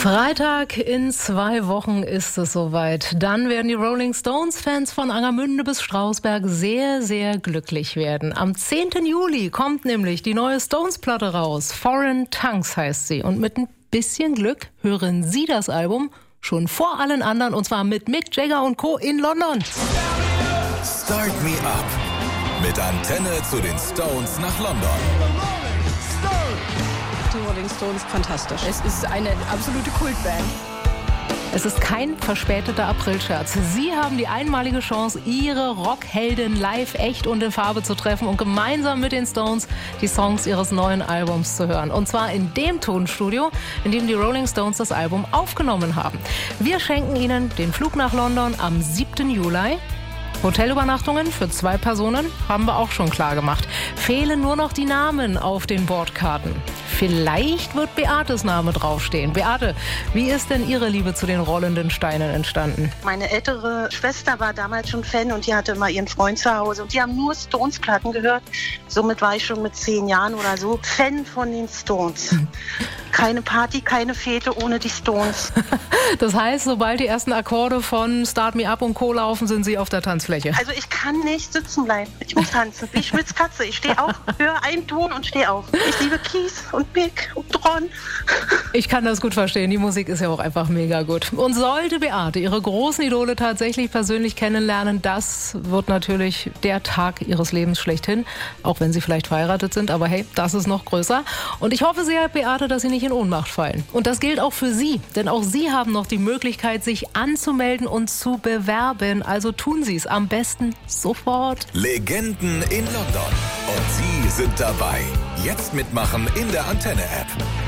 Freitag in 2 Wochen ist es soweit. Dann werden die Rolling Stones-Fans von Angermünde bis Strausberg sehr, sehr glücklich werden. Am 10. Juli kommt nämlich die neue Stones-Platte raus. Foreign Tongues heißt sie. Und mit ein bisschen Glück hören Sie das Album schon vor allen anderen. Und zwar mit Mick Jagger und Co. in London. Start Me Up. Mit Antenne zu den Stones nach London. Die Rolling Stones, fantastisch. Es ist eine absolute Kultband. Es ist kein verspäteter Aprilscherz. Sie haben die einmalige Chance, Ihre Rockhelden live, echt und in Farbe zu treffen und gemeinsam mit den Stones die Songs Ihres neuen Albums zu hören. Und zwar in dem Tonstudio, in dem die Rolling Stones das Album aufgenommen haben. Wir schenken Ihnen den Flug nach London am 7. Juli. Hotelübernachtungen für 2 Personen haben wir auch schon klar gemacht. Fehlen nur noch die Namen auf den Bordkarten. Vielleicht wird Beates Name draufstehen. Beate, wie ist denn Ihre Liebe zu den rollenden Steinen entstanden? Meine ältere Schwester war damals schon Fan und die hatte mal ihren Freund zu Hause. Und die haben nur Stones-Platten gehört. Somit war ich schon mit 10 Jahren oder so Fan von den Stones. Keine Party, keine Fete ohne die Stones. Das heißt, sobald die ersten Akkorde von Start Me Up und Co. laufen, sind Sie auf der Tanzfläche. Also ich kann nicht sitzen bleiben. Ich muss tanzen, wie Schmitz Katze. Ich stehe auf, höre einen Ton und stehe auf. Ich liebe Kies und Mick und Ron. Ich kann das gut verstehen. Die Musik ist ja auch einfach mega gut. Und sollte Beate ihre großen Idole tatsächlich persönlich kennenlernen, das wird natürlich der Tag ihres Lebens schlechthin. Auch wenn sie vielleicht verheiratet sind. Aber hey, das ist noch größer. Und ich hoffe sehr, Beate, dass Sie nicht in Ohnmacht fallen. Und das gilt auch für Sie. Denn auch Sie haben noch die Möglichkeit, sich anzumelden und zu bewerben. Also tun Sie es am besten sofort. Legenden in London. Und Sie sind dabei. Jetzt mitmachen in der Antenne-App.